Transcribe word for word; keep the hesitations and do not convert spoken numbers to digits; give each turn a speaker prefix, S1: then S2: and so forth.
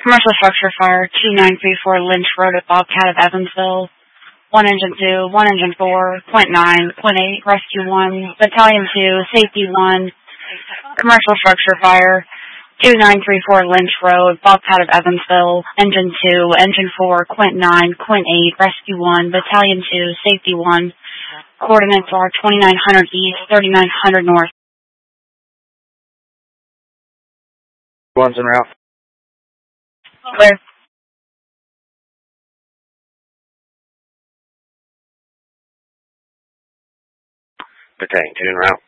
S1: Commercial structure fire, two nine three four Lynch Road at Bobcat of Evansville. one engine two, one engine four, point nine, point eight, rescue one, battalion two, safety one, commercial structure fire, two nine three four Lynch Road, Bobcat of Evansville, engine two, engine four, point nine, point eight, rescue one, battalion two, safety one. Coordinates are twenty-nine hundred east, thirty-nine hundred north.
S2: One's en route.
S1: Clear.
S2: Battalion two en route.